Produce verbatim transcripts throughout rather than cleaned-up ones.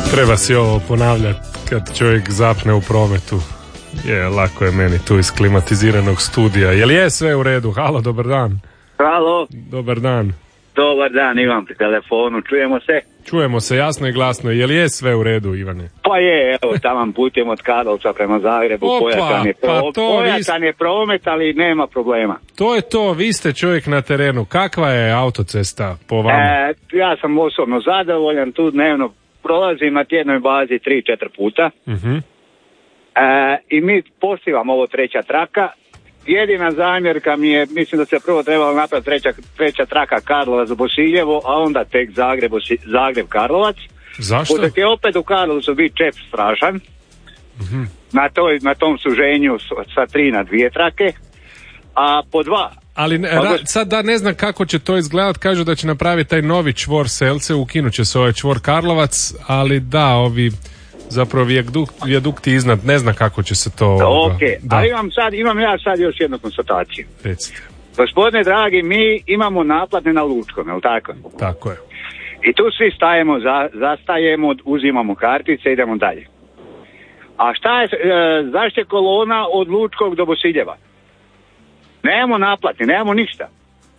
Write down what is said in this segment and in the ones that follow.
Treba si ovo ponavljati kad čovjek zapne u prometu. Je, lako je meni tu iz klimatiziranog studija. Jel je sve u redu? Halo, dobar dan. Halo. Dobar dan. Dobar dan, Ivan pri telefonu. Čujemo se? Čujemo se jasno i glasno. Jel je sve u redu, Ivane? Pa je, evo, taman putem od Karlovca prema Zagrebu. Opa, pojačan je, pro... pa to pojačan je promet, ali nema problema. To je to, vi ste čovjek na terenu. Kakva je autocesta po vama? E, ja sam osobno zadovoljan, tu dnevno prolazim na tjednoj bazi tri četiri puta. Uh-huh. E, I mi postivamo ovo treća traka. Jedina zamjerka mi je, mislim da se prvo trebalo napraviti treća, treća traka Karlovac Bosiljevo, a onda tek Zagreb, Zagreb Karlovac. Zašto? Pošto je opet u Karlovcu biti čep strašan. Uh-huh. Na, toj, na tom suženju sa tri na dvije trake, a po dva. Ali ne, ra, sad da ne znam kako će to izgledat, kažu da će napraviti taj novi čvor Selce, ukinut će se ovaj čvor Karlovac, ali da, ovi zapravo vijaduk, vijadukti iznad, ne znam kako će se to... Ok, ali imam, sad, imam ja sad još jednu konstataciju. Recite. Gospodine dragi, mi imamo naplatne na Lučkom, je li tako? Tako je. I tu svi stajemo, za, zastajemo, uzimamo kartice, idemo dalje. A šta je, e, zašto je kolona od Lučkog do Bosiljeva? Nemamo naplatni, nemamo ništa.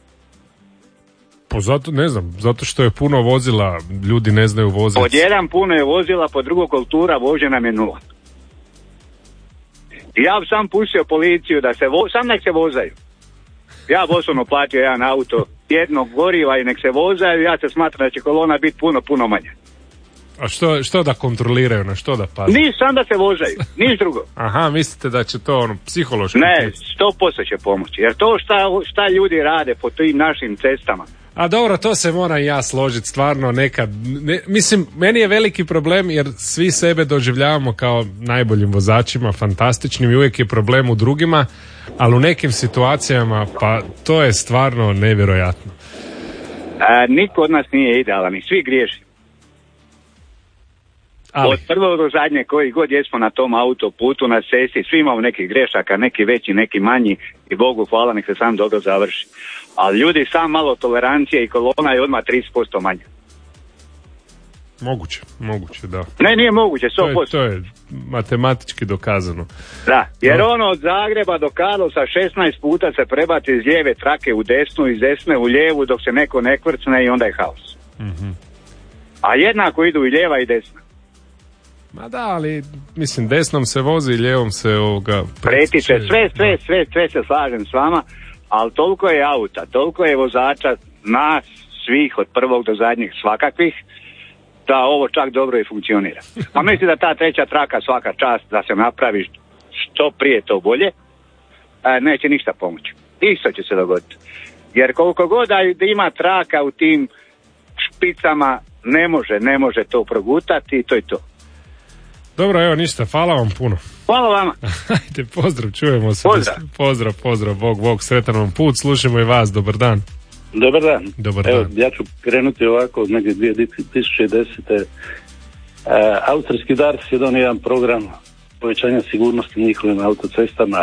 Pa zato, ne znam, zato što je puno vozila, ljudi ne znaju voziti. Pod jedan puno je vozila, pod drugo kultura vožnja nam je nula. I ja sam pustio policiju da se, vo, sam nek se vozaju. Ja osobno platio jedan auto, jednog goriva i nek se vozaju, ja se smatram da će kolona biti puno, puno manje. A što, što da kontroliraju, na što da paze? Niš, sam da se vozaju, niš drugo. Aha, mislite da će to ono, psihološki... Ne, sto posto će pomoći, jer to šta, šta ljudi rade po tim našim cestama. A dobro, to se moram ja složiti, stvarno nekad, ne, mislim, meni je veliki problem jer svi sebe doživljavamo kao najboljim vozačima, fantastičnim i uvijek je problem u drugima, ali u nekim situacijama, pa to je stvarno nevjerojatno. A, niko od nas nije idealan i svi griješi. Ali. Od prvog do zadnje koji god jesmo na tom autoputu, na cesti, svi imamo nekih grešaka, neki veći, neki manji i Bogu hvala, nek se sam dobro završi. Ali ljudi, sam malo tolerancije i kolona je odmah trideset posto manje. Moguće, moguće, da. Ne, nije moguće, sto posto. To je, to je matematički dokazano. Da, jer no. ono od Zagreba do Karlovca šesnaest puta se prebati iz lijeve trake u desnu, iz desne u lijevu dok se neko ne kvrcne i onda je haos. Mm-hmm. A jednako idu i lijeva i desna. Ma da, ali mislim desnom se vozi i lijevom se ovoga... Pretiče, sve, sve, sve, sve se slažem s vama, ali toliko je auta, toliko je vozača, nas svih od prvog do zadnjih svakakvih, da ovo čak dobro i funkcionira. A mislim da ta treća traka svaka čast da se napravi što prije to bolje, e, neće ništa pomoći. Isto će se dogoditi. Jer koliko god da ima traka u tim špicama, ne može, ne može to progutati i to je to. Dobro, evo ništa, hvala vam puno. Hvala vama. Ajde, pozdrav, čujemo se. Pozdrav. Pozdrav, pozdrav, Bog, Bog, sretan vam put, slušamo i vas, dobar dan. Dobar dan. Dobar Evo, dan. ja ću krenuti ovako od negdje dvije tisuće desete. E, Austrijski Dars je donio jedan program povećanja sigurnosti njihovim autocestama,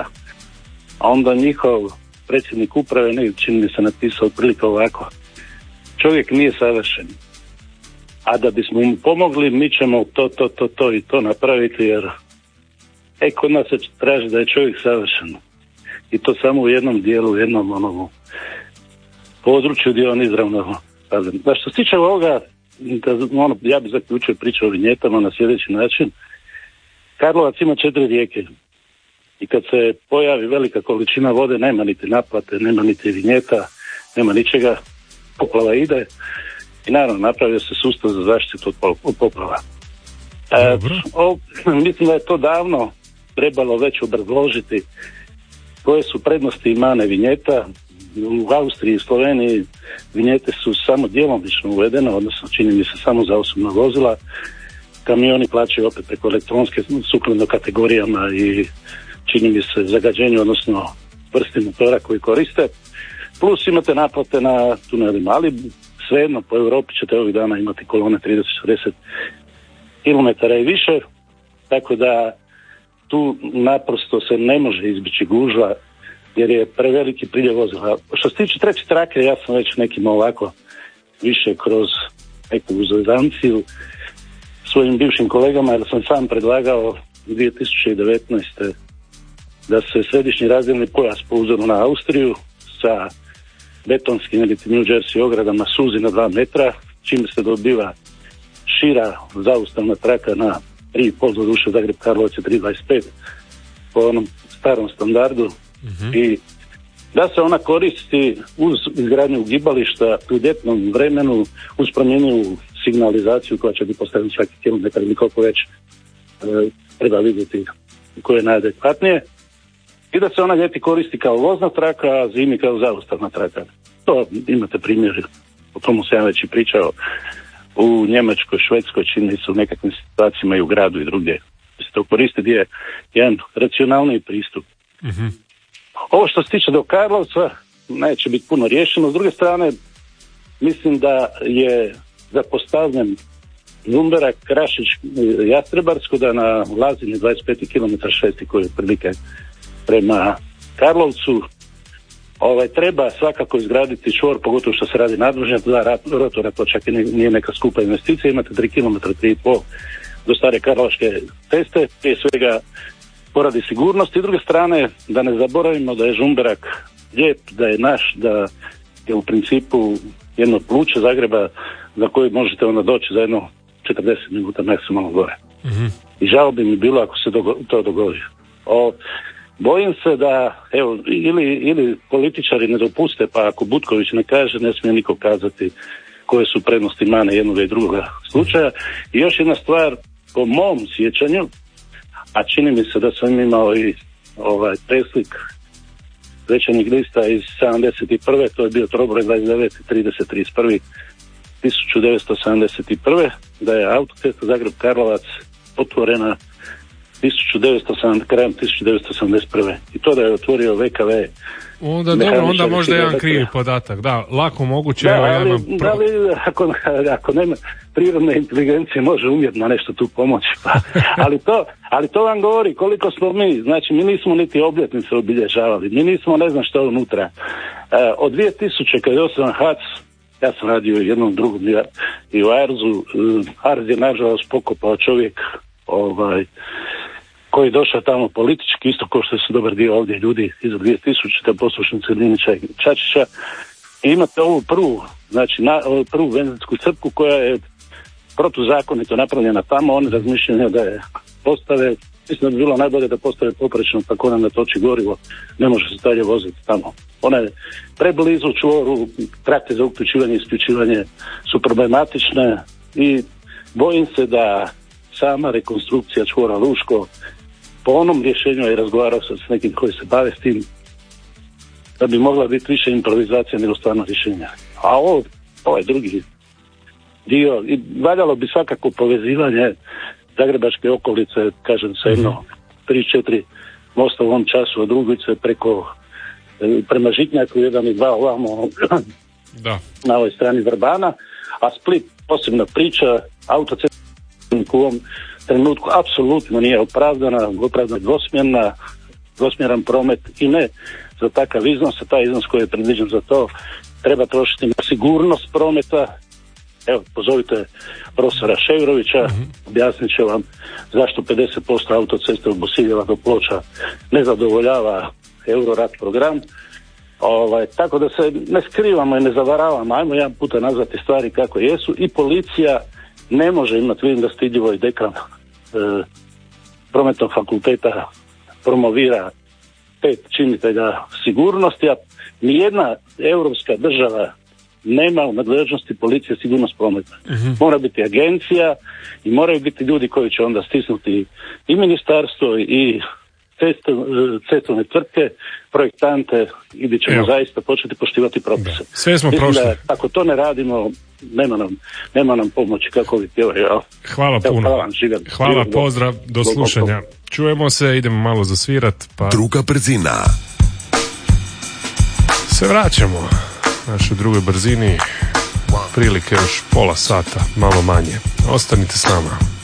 a onda njihov predsjednik uprave, ne čini mi se napisao otprilike ovako: čovjek nije savršen, a da bismo mu pomogli mi ćemo to, to, to, to i to napraviti, jer e, kod nas se traži da je čovjek savršen i to samo u jednom dijelu, u jednom onom području gdje on izravno kazan. Da što se tiče ovoga, da, ono, ja bih zaključio priču o vinjetama na sljedeći način. Karlovac ima četiri rijeke i kad se pojavi velika količina vode nema niti naplate, nema niti vinjeta, nema ničega, poplava ide i naravno napravio se sustav za zaštitu od, od poplava. E, o, mislim da je to davno trebalo već obrazložiti koje su prednosti i mane vinjeta. U Austriji i Sloveniji vinjete su samo djelomično uvedene, odnosno čini mi se samo za osobna vozila. Kamioni plaćaju opet preko elektronske sukladno kategorijama i čini mi se zagađenju, odnosno vrsti motora koji koriste. Plus imate naplate na tunelima, ali svejedno po Europi ćete ovih dana imati kolone trideset do četrdeset kilometara i više, tako da tu naprosto se ne može izbjeći gužva jer je preveliki priljev vozila. Što se tiče treće trake, ja sam već nekim ovako više kroz neku uzvedanciju svojim bivšim kolegama, jer sam sam predlagao dvije tisuće devetnaeste. da se središnji razdjelni pojas po uzoru na Austriju sa betonskim ili New Jersey ogradama suzi na dva metra, čime se dobiva šira zaustavna traka na tri i pol, do duše Zagreb Karlovac je tri dvadeset pet po onom starom standardu, mm-hmm. i da se ona koristi uz izgradnju gibališta u ljetnom vremenu, uz promjenjivu signalizaciju koja će biti postavljena svaki kilometar ili koliko već e, treba vidjeti koje je najadekvatnije, i da se ona ljeti koristi kao vozna traka, a zimi kao zaustavna traka. To imate primjer, o tomu sam ja već i pričao, u Njemačkoj, Švedskoj, čini se u nekakvim situacijama i u gradu i drugdje. Se to koristi gdje je jedan racionalniji pristup. Mm-hmm. Ovo što se tiče do Karlovca neće biti puno riješeno. S druge strane, mislim da je zapostavljen Žumberak, Krašić, Jastrebarsko, da na Lazini dvadeset pet kilometara šesti koji je prilike prema Karlovcu, ovaj, treba svakako izgraditi čvor, pogotovo što se radi nadvožnjak, dva rotora, to čak i nije neka skupa investicija, imate tri kilometra, tri i pol do stare Karlovačke ceste, prije svega poradi sigurnosti, i druge strane da ne zaboravimo da je Žumberak lijep, da je naš, da je u principu jedno pluće Zagreba za koje možete onda doći za jedno četrdeset minuta maksimalno gore. Mm-hmm. I žao bi mi bilo ako se dogo- to dogodi. O, bojim se da evo, ili, ili političari ne dopuste, pa ako Butković ne kaže, ne smije niko kazati koje su prednosti mane jednoga i drugoga slučaja. I još jedna stvar, po mom sjećanju, a čini mi se da sam imao i ovaj preslik večernjeg lista iz sedamdeset prve. To je bio trobroj dvadeset devet, trideset, trideset jedan. tisuću devetsto sedamdeset prve. da je autocesta Zagreb-Karlovac otvorena tisuću devetsto sedamdeset, krajem tisuću devetsto sedamdeset prve. I to da je otvorio V K V. Onda dobro, onda možda jedan krivi podatak. Da, lako moguće. Da, evo, ali, ja pro... ali ako, ako nema prirodne inteligencije, može umjetno nešto tu pomoći. Pa. ali, to, ali to vam govori koliko smo mi, znači mi nismo niti obljetnice obilježavali, mi nismo ne znam što unutra. E, od dvije tisuće kad je osnovan H A C, ja sam radio jednom drugom i u Arzu, Arz je nažalost pokopao čovjek ovaj, koji je došao tamo politički, isto kao što su dobar dio ovdje ljudi iz dvije tisuće poslušnice Linića i Čačića. I imate ovu prvu, znači na, ovu prvu benzinsku crpku koja je protuzakonito napravljena tamo, oni razmišljaju da je postave, mislim da bi bilo najbolje da postave poprečno, tako nam natoči gorivo, ne može se dalje voziti tamo. Ona je preblizu čvoru, trake za uključivanje i isključivanje su problematične i bojim se da sama rekonstrukcija čvora Luško, po onom rješenju je razgovarao sam s nekim koji se bave s tim, da bi mogla biti više improvizacija nego stvarno rješenja. A ovo, ovaj drugi dio, i valjalo bi svakako povezivanje zagrebačke okolice, kažem sa jedno tri četiri mosta u ovom času od Drugice preko prema Žitnjaku, jedan i dva ovamo da. Na ovoj strani Vrbana, a Split posebna priča, autocesta u ovom trenutku apsolutno nije opravdana, opravdana dvosmjerna, dvosmjeran promet i ne za takav iznos, a taj iznos koji je predviđen za to treba trošiti na sigurnost prometa. Evo, pozovite profesora Ševrovića, mm-hmm. objasnit će vam zašto pedeset posto autoceste od Bosiljeva do Ploča ne zadovoljava Eurorat program. Ovaj, tako da se ne skrivamo i ne zavaravamo, ajmo jedan puta nazvati stvari kako jesu, i policija ne može imati, vidim da stidljivo i dekan e, prometnog fakulteta promovira pet činitelja sigurnosti, a nijedna europska država nema u nadležnosti policije sigurnost prometa. Uh-huh. Mora biti agencija i moraju biti ljudi koji će onda stisnuti i ministarstvo i cesto, cestovne tvrtke, projektante, i gdje ćemo Evo. zaista početi poštivati propise. Da. Sve smo Mislim prošli. Da, ako to ne radimo, nema nam, nema nam pomoći kako vi pjevaju. Hvala Evo, puno. Hvala, žigan, hvala žigan, pozdrav, do slušanja. Čujemo se, idemo malo zasvirat. Pa... Druga brzina. Se vraćamo našoj drugoj brzini, prilike još pola sata, malo manje. Ostanite s nama.